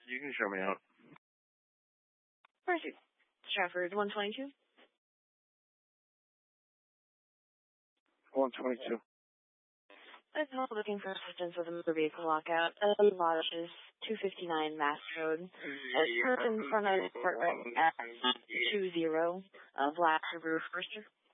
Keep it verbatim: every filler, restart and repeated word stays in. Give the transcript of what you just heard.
You can show me out. Where's you? Stratford, one twenty-two? one twenty-two. I'm also looking for assistance with a motor vehicle lockout. Uh, Lodge is two fifty-nine Mass Road. It's parked in front of the apartment at two zero, uh, Black River Forester.